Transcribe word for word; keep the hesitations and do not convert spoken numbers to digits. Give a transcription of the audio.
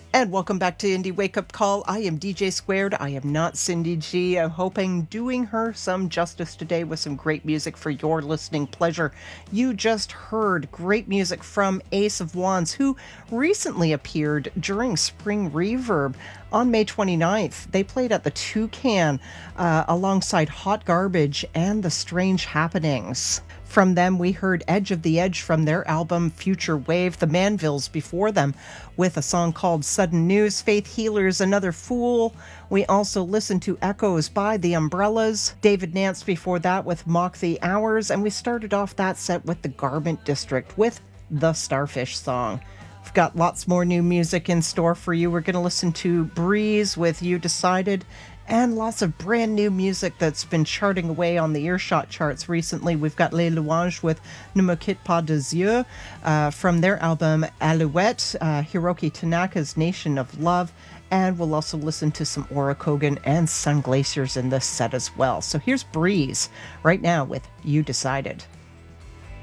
And welcome back to Indie Wake Up Call. I am D J Squared. I am not Cindy G. I'm hoping doing her some justice today with some great music for your listening pleasure. You just heard great music from Ace of Wands, who recently appeared during Spring Reverb on May twenty-ninth. They played at the Toucan uh, alongside Hot Garbage and The Strange Happenings. From them, we heard Edge of the Edge from their album Future Wave, the Manvilles before them, with a song called Sudden News, Faith Healer's Another Fool. We also listened to Echoes by The Umbrellas, David Nance before that with Mock the Hours, and we started off that set with the Garment District with the Starfish song. We've got lots more new music in store for you. We're going to listen to Breeze with You Decided, and lots of brand new music that's been charting away on the Earshot charts recently. We've got Les Louanges with Ne me quitte pas des yeux uh, from their album Alouette, uh, Hiroki Tanaka's Nation of Love, and we'll also listen to some Aura Kogan and Sun Glaciers in this set as well. So here's Breeze right now with You Decided.